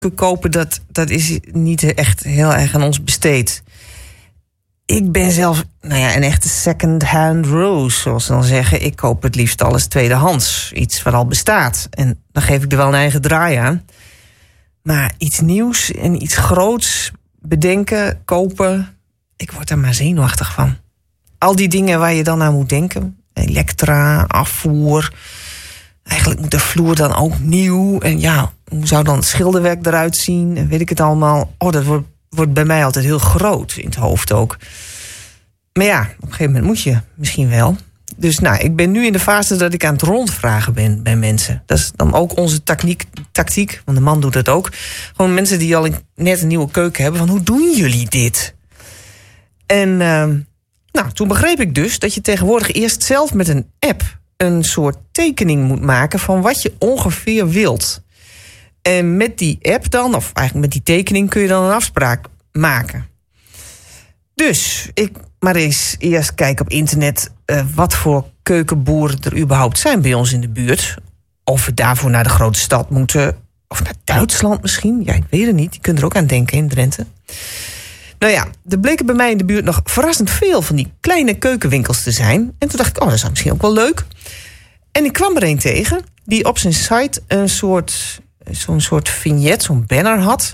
kopen, dat is niet echt heel erg aan ons besteed. Ik ben zelf een echte second-hand rose, zoals ze dan zeggen. Ik koop het liefst alles tweedehands. Iets wat al bestaat. En dan geef ik er wel een eigen draai aan. Maar iets nieuws en iets groots bedenken, kopen, ik word er maar zenuwachtig van. Al die dingen waar je dan aan moet denken. Elektra, afvoer. Eigenlijk moet de vloer dan ook nieuw. En ja, hoe zou dan het schilderwerk eruit zien? En weet ik het allemaal. Dat wordt bij mij altijd heel groot in het hoofd ook. Maar ja, op een gegeven moment moet je misschien wel. Dus ik ben nu in de fase dat ik aan het rondvragen ben bij mensen. Dat is dan ook onze tactiek, want de man doet dat ook. Gewoon mensen die al net een nieuwe keuken hebben. Van hoe doen jullie dit? En toen begreep ik dus dat je tegenwoordig eerst zelf met een app een soort tekening moet maken van wat je ongeveer wilt. En met die app dan, of eigenlijk met die tekening, kun je dan een afspraak maken. Dus ik maar eens eerst kijken op internet wat voor keukenboeren er überhaupt zijn bij ons in de buurt. Of we daarvoor naar de grote stad moeten. Of naar Duitsland misschien. Ja, ik weet het niet. Je kunt er ook aan denken in Drenthe. Er bleken bij mij in de buurt nog verrassend veel van die kleine keukenwinkels te zijn. En toen dacht ik, dat is misschien ook wel leuk. En ik kwam er een tegen die op zijn site zo'n soort vignet, zo'n banner had.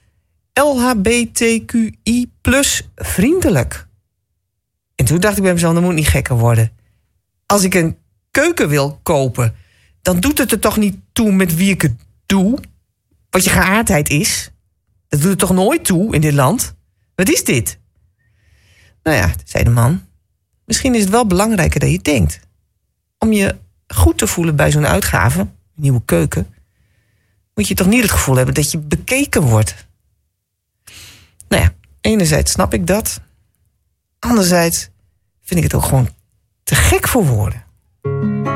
LHBTQI+ vriendelijk. En toen dacht ik bij mezelf, dat moet niet gekker worden. Als ik een keuken wil kopen, dan doet het er toch niet toe met wie ik het doe? Wat je geaardheid is. Dat doet het toch nooit toe in dit land? Wat is dit? Zei de man. Misschien is het wel belangrijker dan je denkt. Om je goed te voelen bij zo'n uitgave, een nieuwe keuken, moet je toch niet het gevoel hebben dat je bekeken wordt. Enerzijds snap ik dat. Anderzijds vind ik het ook gewoon te gek voor woorden.